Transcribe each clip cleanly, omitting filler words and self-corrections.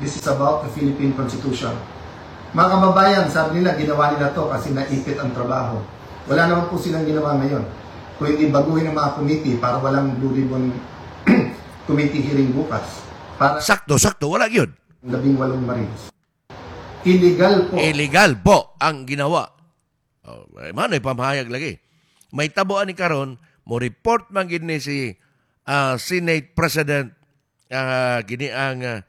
This is about the Philippine Constitution. Mga kababayan, sabi nila, ginawa nila to kasi naipit ang trabaho. Wala naman po silang ginawa ngayon. Kung hindi baguhin ang mga committee para walang Blue Ribbon committee hearing bukas. Para Sakto, wala yun. 18 Marines. Illegal po. Illegal po ang ginawa. Mano'y pamahayag lagi. May tabuan ni karon mo report man gid ni si Senate President gini ang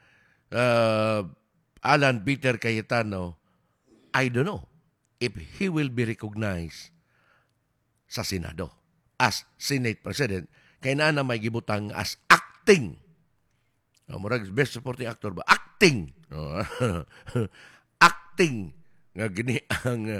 Alan Peter Cayetano. I don't know if he will be recognized sa Senado as Senate President. Kaya na may gibutang as acting. Murag best supporting actor ba? Acting. Acting nga gini ang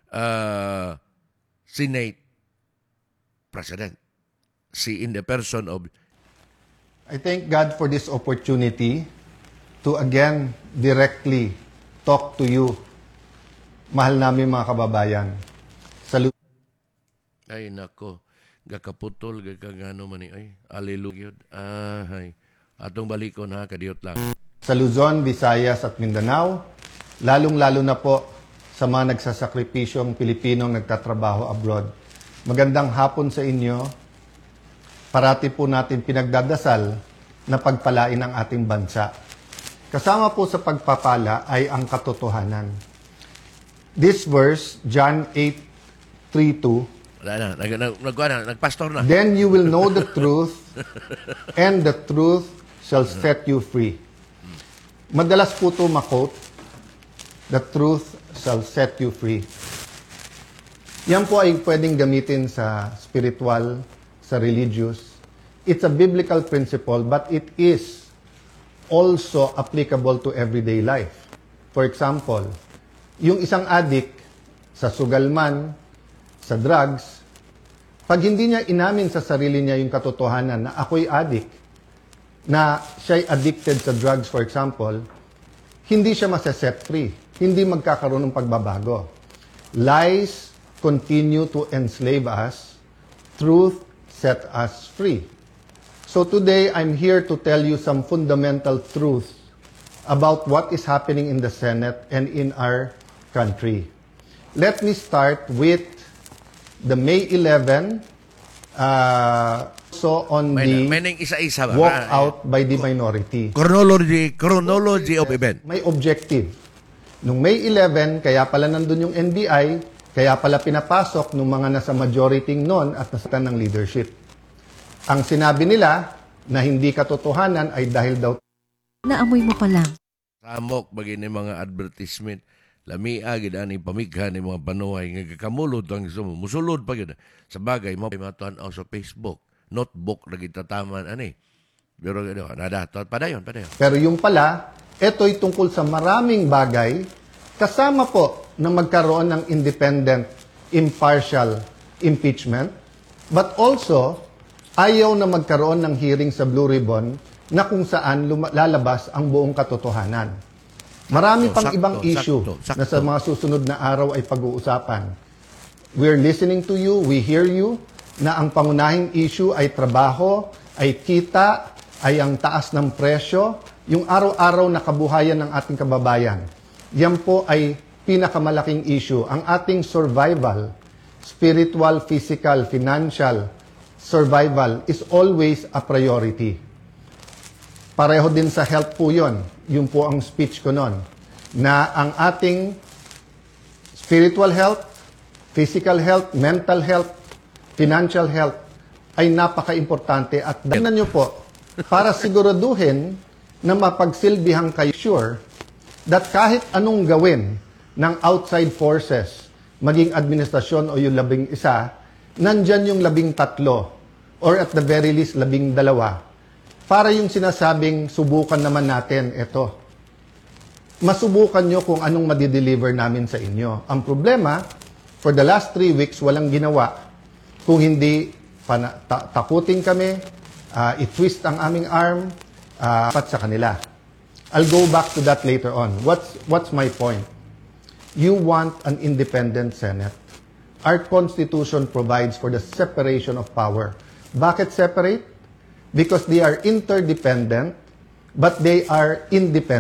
Senate President. Si in the person of... I thank God for this opportunity to again directly talk to you, mahal namin mga kababayan. Salute. Ay nako, gakaputol gagano man ni ay hallelujah. Ay atong balikon ha kadiyot lang. Sa Luzon, Visayas at Mindanao, lalong-lalo na po sa mga nagsasakripisyong Pilipinong nagtatrabaho abroad. Magandang hapon sa inyo. Parati po natin pinagdadasal na pagpalain ang ating bansa. Kasama po sa pagpapala ay ang katotohanan. This verse, John 8:32, nagpastor na. Then you will know the truth, and the truth shall set you free. Madalas po ito makot, the truth shall set you free. Yan po ay pwedeng gamitin sa spiritual, sa religious. It's a biblical principle, but it is also applicable to everyday life. For example, yung isang addict sa sugal man, sa drugs, pag hindi niya inamin sa sarili niya yung katotohanan na ako'y addict, na siya'y addicted sa drugs, for example, hindi siya masaset free. Hindi magkakaroon ng pagbabago. Lies continue to enslave us. Truth set us free. So today, I'm here to tell you some fundamental truths about what is happening in the Senate and in our country. Let me start with the May 11, so on the isa-isa ba? walkout by the minority. Chronology of event. May objective. Nung May 11, kaya pala nandun yung NBI, kaya pala pinapasok ng mga nasa majority noon at nasa ng leadership. Ang sinabi nila na hindi katotohanan ay dahil daw naamoy mo pa lang. Samok bagay ni mga advertisement. Lamia gid ani pamigha ni mga panuhay nga kakamulod ang sumo. Musulod pa gid. Sa bagay mo matuan sa Facebook. Notebook na gitataman ani. Pero nada padayon. Pero yung pala, ito'y tungkol sa maraming bagay kasama po na magkaroon ng independent, impartial impeachment, but also ayaw na magkaroon ng hearing sa Blue Ribbon na kung saan lalabas ang buong katotohanan. Marami pang ibang issue na sa mga susunod na araw ay pag-uusapan. We're listening to you, we hear you, na ang pangunahing issue ay trabaho, ay kita, ay ang taas ng presyo, yung araw-araw na kabuhayan ng ating kababayan. Yan po ay pinakamalaking issue. Ang ating survival, spiritual, physical, financial survival is always a priority. Pareho din sa health po yun. Yun po ang speech ko nun. Na ang ating spiritual health, physical health, mental health, financial health ay napaka-importante. At tingnan nyo po, para siguraduhin na mapagsilbihang kayo sure that kahit anong gawin ng outside forces, maging administrasyon o yung 11, nandyan yung 13 or at the very least 12 para yung sinasabing subukan naman natin ito. Masubukan nyo kung anong madideliver namin sa inyo. Ang problema, for the last 3 weeks, walang ginawa. Kung hindi takutin kami, i-twist ang aming arm, pat sa kanila. I'll go back to that later on. What's my point? You want an independent Senate. Our Constitution provides for the separation of power. Bakit separate? Because they are interdependent, but they are independent.